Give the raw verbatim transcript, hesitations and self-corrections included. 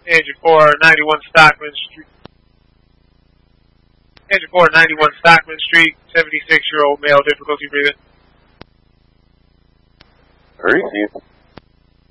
Engine four ninety-one Stockman Street. Engine four ninety-one Stockman Street, seventy-six-year-old male, difficulty breathing. Receive.